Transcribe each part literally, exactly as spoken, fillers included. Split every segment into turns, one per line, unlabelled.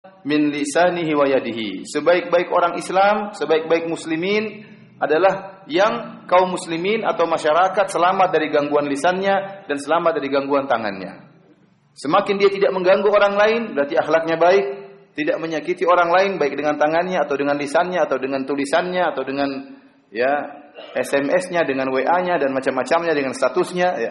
min lisanihi wa yadihi. Sebaik-baik orang Islam, sebaik-baik muslimin adalah yang kaum muslimin atau masyarakat selamat dari gangguan lisannya dan selamat dari gangguan tangannya. Semakin dia tidak mengganggu orang lain, berarti akhlaknya baik, tidak menyakiti orang lain baik dengan tangannya atau dengan lisannya atau dengan tulisannya atau dengan ya S M S-nya, dengan W A-nya dan macam-macamnya, dengan statusnya ya.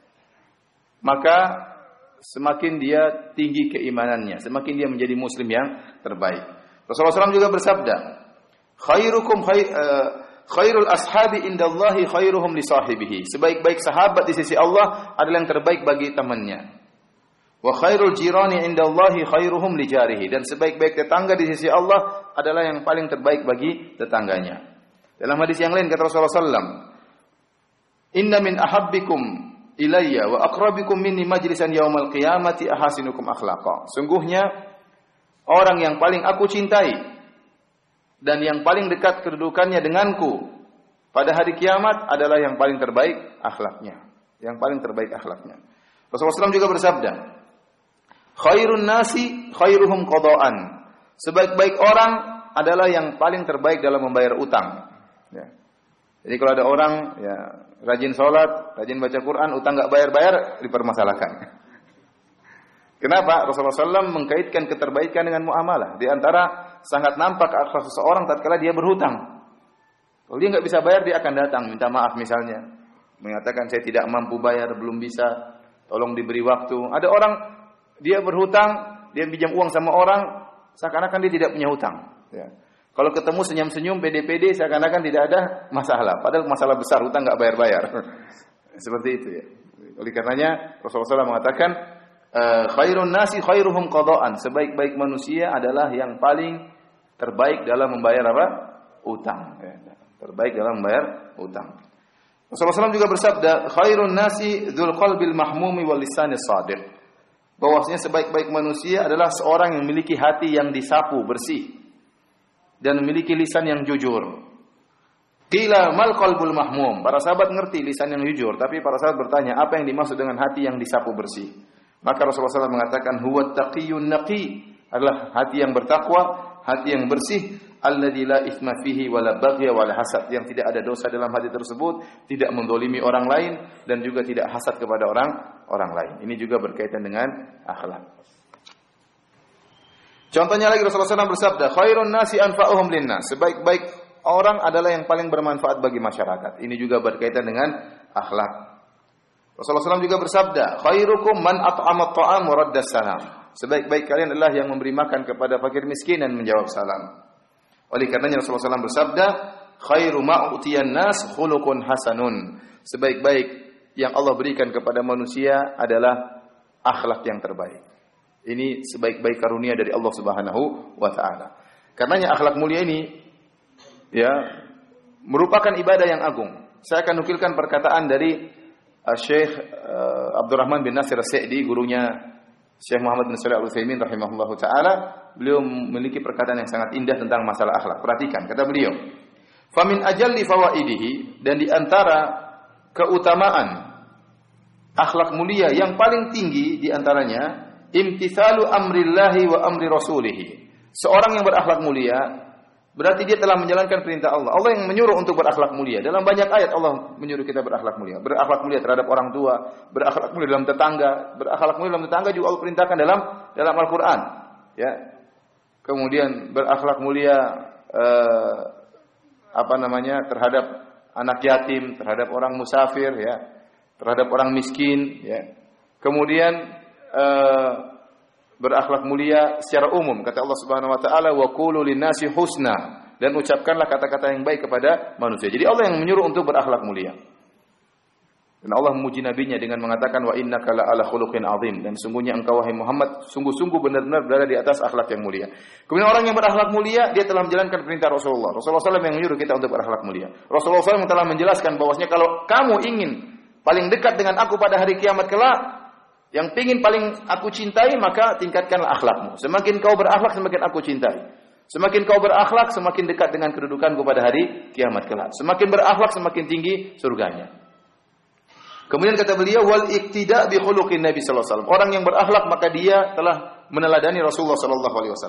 Maka semakin dia tinggi keimanannya, semakin dia menjadi muslim yang terbaik. Rasulullah shallallahu alaihi wasallam juga bersabda, khairukum khair, uh, khairul ashabi indallahi khairuhum li sahibihi. Sebaik-baik sahabat di sisi Allah adalah yang terbaik bagi temannya. Wa khairul jirani indallahi khairuhum li jarihi. Dan sebaik-baik tetangga di sisi Allah adalah yang paling terbaik bagi tetangganya. Dalam hadis yang lain kata Rasulullah shallallahu alaihi wasallam, inna min ahabbikum ilayya wa aqrabikum minni majlisan yaumal qiyamati ahasinukum akhlaqa. Sungguhnya orang yang paling aku cintai dan yang paling dekat kedudukannya denganku pada hari kiamat adalah yang paling terbaik akhlaknya. Yang paling terbaik akhlaknya. Rasulullah shallallahu alaihi wasallam juga bersabda, khairun nasi khairuhum qada'an. Sebaik-baik orang adalah yang paling terbaik dalam membayar utang. Ya. Jadi kalau ada orang ya rajin sholat, rajin baca Quran, utang nggak bayar-bayar, dipermasalahkan. Kenapa? Rasulullah shallallahu alaihi wasallam mengkaitkan keterbaikan dengan muamalah. Di antara sangat nampak akhlak seseorang tatkala dia berhutang. Kalau dia nggak bisa bayar, dia akan datang minta maaf misalnya, mengatakan saya tidak mampu bayar, belum bisa, tolong diberi waktu. Ada orang dia berhutang, dia pinjam uang sama orang, seakan-akan dia tidak punya hutang. Ya. Kalau ketemu senyum-senyum, pede-pede, seakan-akan tidak ada masalah. Padahal masalah besar, hutang nggak bayar-bayar. Seperti itu ya. Oleh karenanya Rasulullah shallallahu alaihi wasallam mengatakan, khairun nasi khairuhum qada'an. Sebaik-baik manusia adalah yang paling terbaik dalam membayar apa? Utang. Ya. Terbaik dalam membayar utang. Rasulullah shallallahu alaihi wasallam juga bersabda, khairun nasi dzul qalbil mahmumi wal lisanis shadiq. Bahwasanya sebaik-baik manusia adalah seorang yang memiliki hati yang disapu bersih dan memiliki lisan yang jujur. Qila mal qalbul mahmum. Para sahabat ngerti lisan yang jujur, tapi para sahabat bertanya, apa yang dimaksud dengan hati yang disapu bersih? Maka Rasulullah shallallahu alaihi wasallam mengatakan, huwa taqiyyun naqi, adalah hati yang bertakwa, hati yang bersih, alladzi la itsma fihi wala baghya wala hasad, yang tidak ada dosa dalam hati tersebut, tidak mendolimi orang lain dan juga tidak hasad kepada orang orang lain. Ini juga berkaitan dengan akhlak. Contohnya lagi Rasulullah shallallahu alaihi wasallam bersabda, khairun nasi anfa'uhum linnas. Sebaik-baik orang adalah yang paling bermanfaat bagi masyarakat. Ini juga berkaitan dengan akhlak. Rasulullah shallallahu alaihi wasallam juga bersabda, khairukum man at'ama at-ta'am wa radda salam. Sebaik-baik kalian adalah yang memberi makan kepada fakir miskin dan menjawab salam. Oleh karenanya Rasulullah shallallahu alaihi wasallam bersabda, khairu ma utiyan nas khuluqun hasanun. Sebaik-baik yang Allah berikan kepada manusia adalah akhlak yang terbaik. Ini sebaik-baik karunia dari Allah Subhanahu wa taala. Karenanya akhlak mulia ini ya merupakan ibadah yang agung. Saya akan nukilkan perkataan dari uh, Syekh uh, Abdurrahman bin Nasir As-Sa'di, gurunya Syekh Muhammad bin Shalih Al-Utsaimin rahimahullahu taala. Beliau memiliki perkataan yang sangat indah tentang masalah akhlak. Perhatikan kata beliau, "Famin ajalli fawaidihi," dan di antara keutamaan akhlak mulia yang paling tinggi di antaranya imtithalu amrillahi wa amri rasulihi. Seorang yang berakhlak mulia berarti dia telah menjalankan perintah Allah. Allah yang menyuruh untuk berakhlak mulia. Dalam banyak ayat Allah menyuruh kita berakhlak mulia. Berakhlak mulia terhadap orang tua, berakhlak mulia dalam tetangga, berakhlak mulia dalam tetangga juga Allah perintahkan dalam dalam Al-Qur'an. Ya. Kemudian berakhlak mulia eh, apa namanya terhadap anak yatim, terhadap orang musafir ya, terhadap orang miskin ya. Kemudian Uh, berakhlak mulia secara umum, kata Allah Subhanahu wa taala, wa qulu linnasi husna, dan ucapkanlah kata-kata yang baik kepada manusia. Jadi Allah yang menyuruh untuk berakhlak mulia. Dan Allah memuji nabinya dengan mengatakan, wa innaka la ala khuluqin azim, dan sungguhnya engkau wahai Muhammad sungguh-sungguh benar-benar berada di atas akhlak yang mulia. Kemudian orang yang berakhlak mulia dia telah menjalankan perintah Rasulullah. Rasulullah shallallahu alaihi wasallam yang menyuruh kita untuk berakhlak mulia. Rasulullah shallallahu alaihi wasallam telah menjelaskan bahwasanya kalau kamu ingin paling dekat dengan aku pada hari kiamat kelak, yang pingin paling aku cintai, maka tingkatkanlah akhlakmu. Semakin kau berakhlak, semakin aku cintai. Semakin kau berakhlak, semakin dekat dengan kedudukanku pada hari kiamat kelak. Semakin berakhlak, semakin tinggi surganya. Kemudian kata beliau, wal iqtida bi khuluqin Nabi sallallahu alaihi wasallam. Orang yang berakhlak maka dia telah meneladani Rasulullah sallallahu alaihi wasallam.